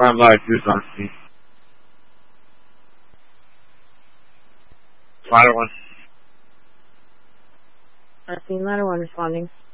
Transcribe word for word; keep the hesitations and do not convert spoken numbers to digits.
Five live, two something. Ladder one. I've seen ladder one responding.